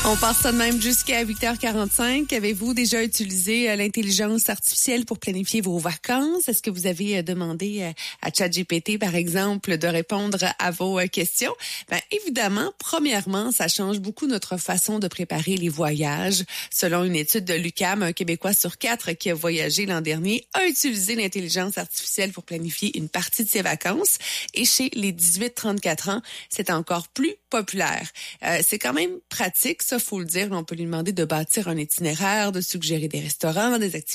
On passe ça de même jusqu'à 8h45. Avez-vous déjà utilisé l'intelligence artificielle pour planifier vos vacances? Est-ce que vous avez demandé à ChatGPT, par exemple, de répondre à vos questions? Bien, évidemment, premièrement, ça change beaucoup notre façon de préparer les voyages. Selon une étude de l'UQAM, un Québécois sur 4 qui a voyagé l'an dernier a utilisé l'intelligence artificielle pour planifier une partie de ses vacances. Et chez les 18-34 ans, c'est encore plus populaire. C'est quand même pratique, ça, faut le dire. On peut lui demander de bâtir un itinéraire, de suggérer des restaurants, des activités